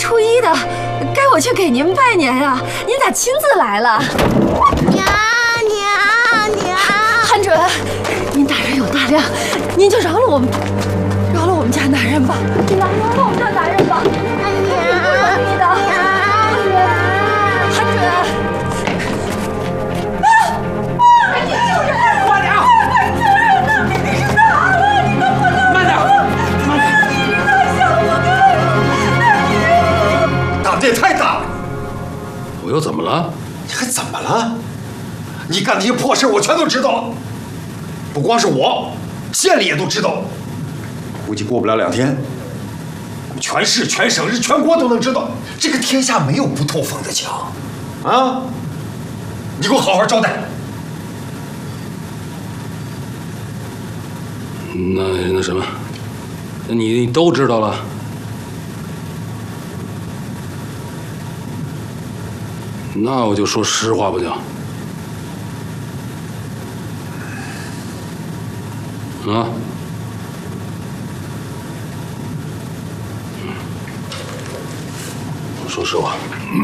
初一的，该我去给您拜年呀，您咋亲自来了？ 娘！ 韩准，您大人有大量，您就饶了我们家男人吧，你饶了我们家男人吧。韩准， 慢点！ 你是咋了？你能不能慢点！ 你太想我了！ 胆子也太大了！ 我又怎么了？ 你还怎么了？你干那些破事我全都知道了，不光是我，县里也都知道了。估计过不了2天，我们全市、全省、全国都能知道。这个天下没有不透风的墙，啊！你给我好好交代。 那什么，那你都知道了？那我就说实话不行？啊？说实话。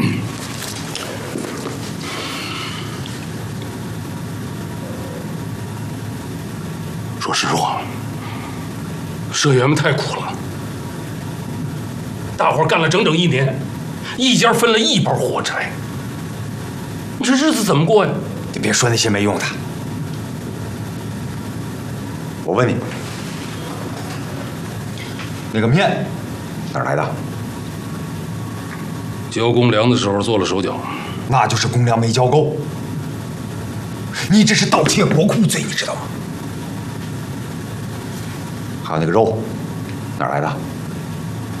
说实话，社员们太苦了，大伙儿干了整整1年，一家分了1包火柴，你这日子怎么过呀？ 你别说那些没用的。我问你，那个面哪儿来的？ 交公粮的时候做了手脚， 那就是公粮没交够。你这是盗窃国库罪，你知道吗？还有那个肉哪儿来的？